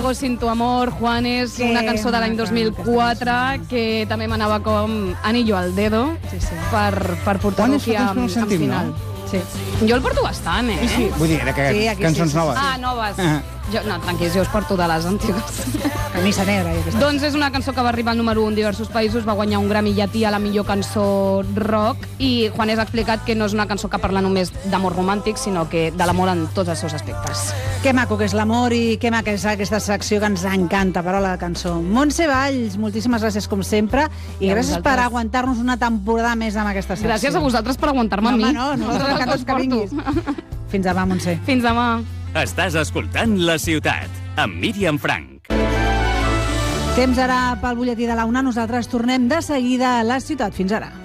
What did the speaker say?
Sin tu amor, Juanes, una cançó de l'any 2004 que també m'anava com anillo al dedo per portar-ho aquí en final. Jo el porto bastant, eh? Sí. Vull dir, que cançons noves. Ah, noves. No, tranquils, jo us porto de les antigues. Camisa negra. Doncs és una cançó que va arribar al número 1 en diversos països, va guanyar un Grammy Llatí a la millor cançó rock, i Juanes ha explicat que no és una cançó que parla només d'amor romàntic, sinó que de l'amor en tots els seus aspectes. Que maco que és l'amor i que maca és aquesta secció que ens encanta, parola de cançó. Montse Valls, moltíssimes gràcies com sempre, i gràcies per aguantar-nos una temporada més amb aquesta secció. Gràcies a vosaltres per aguantar-me a mi. No, nosaltres encantats que vinguis. Fins demà, Montse. Fins demà. Estàs escoltant La Ciutat, amb Míriam Frank. Temps ara pel butlletí de la Una. Nosaltres tornem de seguida a La Ciutat. Fins ara.